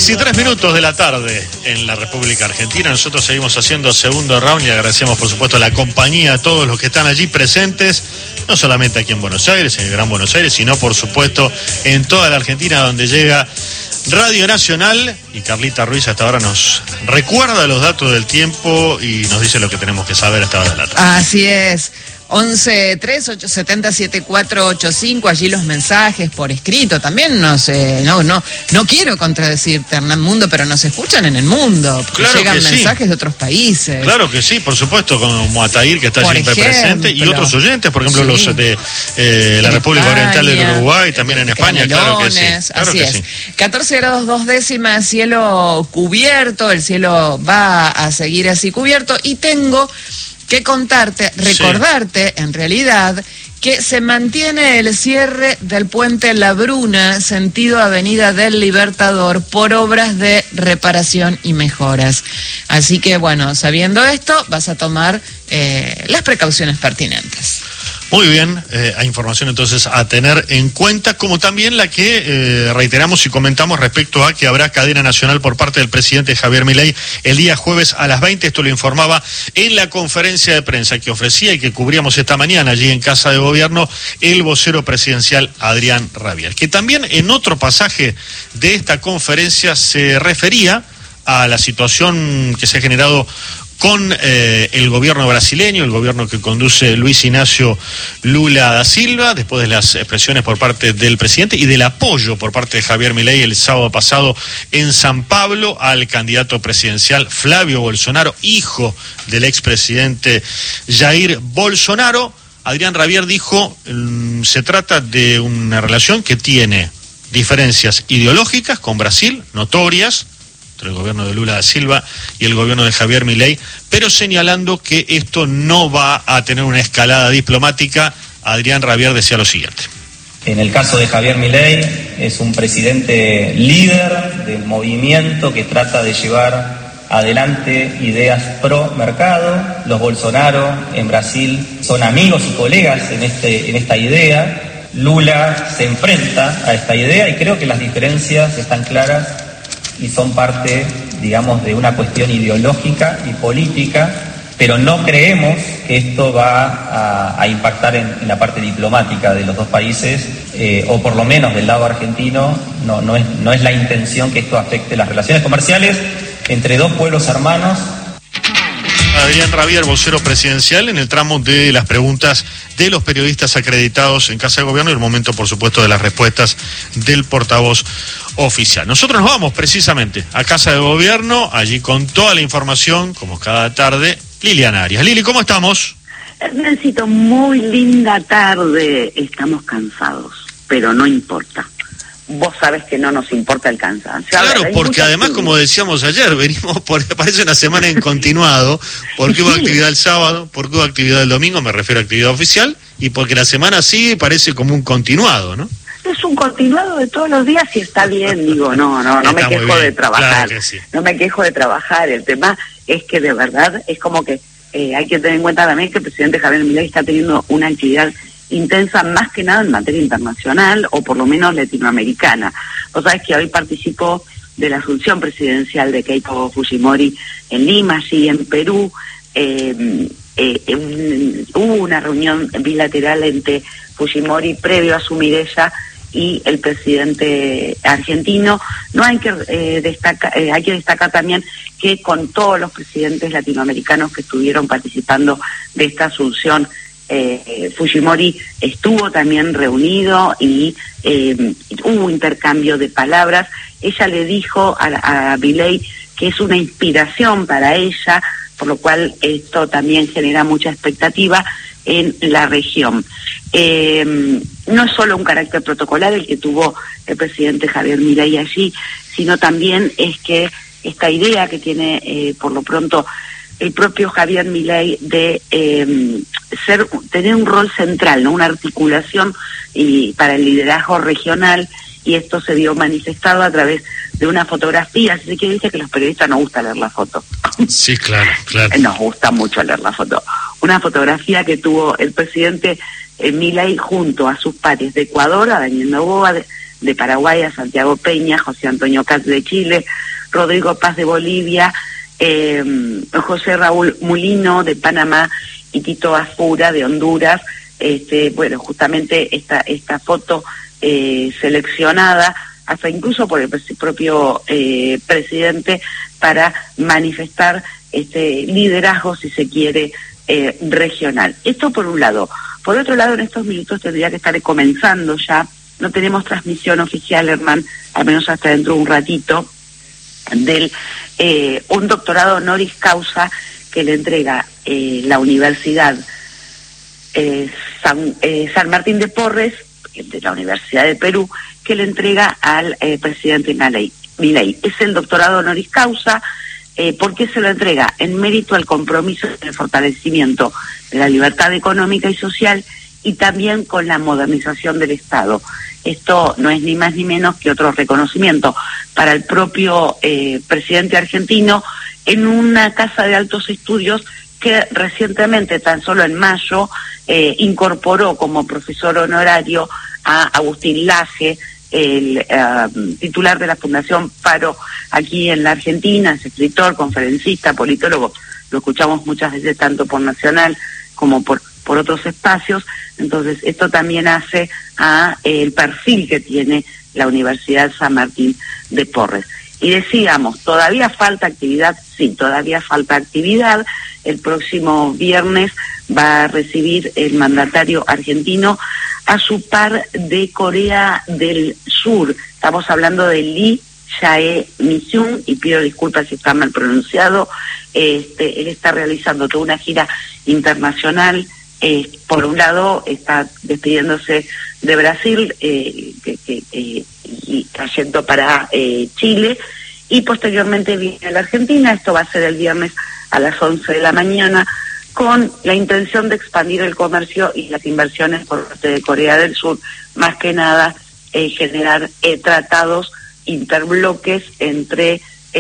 6:03 de la tarde en la República Argentina. Nosotros seguimos haciendo segundo round y agradecemos, por supuesto, la compañía a todos los que están allí presentes, no solamente aquí en Buenos Aires, en el Gran Buenos Aires, sino, por supuesto, en toda la Argentina, donde llega Radio Nacional. Y Carlita Ruiz hasta ahora nos recuerda los datos del tiempo y nos dice lo que tenemos que saber hasta ahora de la tarde. Así es. 11-3-870-7485, allí los mensajes por escrito. También no quiero contradecirte, Hernán Mundo, pero nos escuchan en el mundo. Claro, llegan que mensajes sí. de otros países. Claro que sí, por supuesto, como Ataír, que está por siempre ejemplo, presente, y otros oyentes, por ejemplo, sí. los de la República Oriental del Uruguay, también en España, claro que sí. Claro así que es. sí. 14 grados 2 décimas, cielo cubierto, el cielo va a seguir así cubierto, y tengo que recordarte, en realidad, que se mantiene el cierre del puente La Bruna, sentido Avenida del Libertador, por obras de reparación y mejoras. Así que, bueno, sabiendo esto, vas a tomar las precauciones pertinentes. Muy bien, hay información entonces a tener en cuenta, como también la que reiteramos y comentamos respecto a que habrá cadena nacional por parte del presidente Javier Milei el día jueves a las 20. Esto lo informaba en la conferencia de prensa que ofrecía y que cubríamos esta mañana allí en Casa de Gobierno el vocero presidencial Adrián Rabier, que también en otro pasaje de esta conferencia se refería a la situación que se ha generado con el gobierno brasileño, el gobierno que conduce Luis Inácio Lula da Silva, después de las expresiones por parte del presidente y del apoyo por parte de Javier Milei el sábado pasado en San Pablo al candidato presidencial Flavio Bolsonaro, hijo del expresidente Jair Bolsonaro. Adrián Rabier dijo, se trata de una relación que tiene diferencias ideológicas con Brasil, notorias, entre el gobierno de Lula da Silva y el gobierno de Javier Milei, pero señalando que esto no va a tener una escalada diplomática. Adrián Rabier decía lo siguiente. En el caso de Javier Milei, es un presidente líder del movimiento que trata de llevar adelante ideas pro mercado. Los Bolsonaro en Brasil son amigos y colegas en esta idea. Lula se enfrenta a esta idea y creo que las diferencias están claras y son parte, digamos, de una cuestión ideológica y política, pero no creemos que esto va a impactar en la parte diplomática de los dos países, o por lo menos del lado argentino, no es la intención que esto afecte las relaciones comerciales entre dos pueblos hermanos. Adrián Rabier, vocero presidencial, en el tramo de las preguntas de los periodistas acreditados en Casa de Gobierno y el momento, por supuesto, de las respuestas del portavoz oficial. Nosotros nos vamos precisamente a Casa de Gobierno, allí con toda la información, como cada tarde, Liliana Arias. Lili, ¿cómo estamos? Hernancito, muy linda tarde. Estamos cansados, pero no importa. Vos sabés que no nos importa el cansancio. Claro, porque además, como decíamos ayer, venimos parece una semana en continuado, porque hubo actividad el sábado, porque hubo actividad el domingo, me refiero a actividad oficial, y porque la semana sí parece como un continuado, ¿no? Es un continuado de todos los días y está bien, digo, no me quejo de trabajar, claro que sí. No me quejo de trabajar, el tema es que de verdad es como que hay que tener en cuenta también que el presidente Javier Milei está teniendo una actividad intensa más que nada en materia internacional o por lo menos latinoamericana. Vos sabés que hoy participó de la asunción presidencial de Keiko Fujimori en Lima, sí, en Perú. Hubo una reunión bilateral entre Fujimori previo a asumir ella y el presidente argentino. No hay que hay que destacar también que con todos los presidentes latinoamericanos que estuvieron participando de esta asunción, Fujimori estuvo también reunido y hubo intercambio de palabras. Ella le dijo a Milei que es una inspiración para ella, por lo cual esto también genera mucha expectativa en la región. No es solo un carácter protocolar el que tuvo el presidente Javier Milei allí, sino también es que esta idea que tiene por lo pronto el propio Javier Milei de tener un rol central, ¿no? Una articulación para el liderazgo regional, y esto se vio manifestado a través de una fotografía. Así que dice que a los periodistas nos gusta leer la foto. Sí, claro. Nos gusta mucho leer la foto. Una fotografía que tuvo el presidente Milei junto a sus pares de Ecuador, a Daniel Noboa, de Paraguay, a Santiago Peña, José Antonio Katz de Chile, Rodrigo Paz de Bolivia, José Raúl Mulino de Panamá y Tito Asfura de Honduras. Bueno, justamente esta foto seleccionada hasta incluso por el propio presidente para manifestar liderazgo, si se quiere, regional. Esto por un lado. Por otro lado, en estos minutos tendría que estar comenzando ya, no tenemos transmisión oficial, Herman, al menos hasta dentro de un ratito, del un doctorado honoris causa que le entrega la Universidad San Martín de Porres, de la Universidad de Perú, que le entrega al presidente Milei. Es el doctorado honoris causa. ¿Por qué se lo entrega? En mérito al compromiso en el fortalecimiento de la libertad económica y social y también con la modernización del Estado. Esto no es ni más ni menos que otro reconocimiento para el propio presidente argentino en una casa de altos estudios que recientemente, tan solo en mayo, incorporó como profesor honorario a Agustín Laje, el titular de la Fundación Paro aquí en la Argentina, es escritor, conferencista, politólogo. Lo escuchamos muchas veces tanto por Nacional como por otros espacios. Entonces esto también hace a el perfil que tiene la Universidad San Martín de Porres. Y decíamos, ¿todavía falta actividad? Sí, todavía falta actividad. El próximo viernes va a recibir el mandatario argentino a su par de Corea del Sur. Estamos hablando de Lee Jae-myung, y pido disculpas si está mal pronunciado. Él está realizando toda una gira internacional. Por un lado está despidiéndose de Brasil y trayendo para Chile, y posteriormente viene a la Argentina. Esto va a ser el viernes a las 11 de la mañana, con la intención de expandir el comercio y las inversiones por parte de Corea del Sur, más que nada generar tratados interbloques entre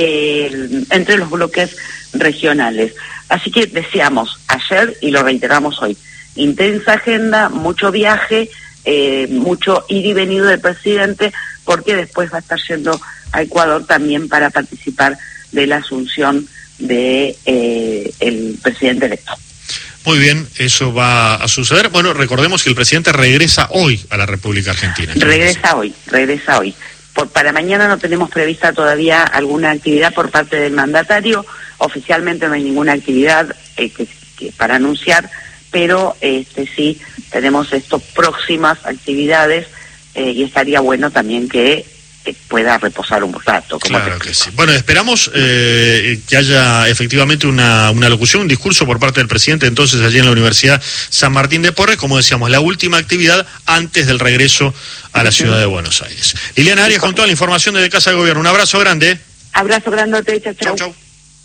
los bloques regionales. Así que decíamos ayer y lo reiteramos hoy, intensa agenda, mucho viaje, mucho ir y venido del presidente, porque después va a estar yendo a Ecuador también para participar de la asunción de el presidente electo. Muy bien, eso va a suceder. Bueno, recordemos que el presidente regresa hoy a la República Argentina. Regresa hoy. Para mañana no tenemos prevista todavía alguna actividad por parte del mandatario. Oficialmente no hay ninguna actividad para anunciar, pero sí tenemos próximas actividades y estaría bueno también que pueda reposar un rato. Claro que sí. Bueno, esperamos que haya efectivamente una locución, un discurso por parte del presidente entonces allí en la Universidad San Martín de Porres, como decíamos, la última actividad antes del regreso a la ciudad de Buenos Aires. Liliana Arias con toda la información desde Casa de Gobierno. Un abrazo grande. Abrazo grandote, chau. Chau.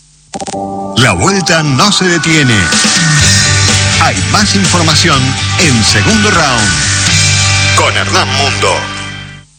La vuelta no se detiene. Hay más información en Segundo Round con Hernán Mundo.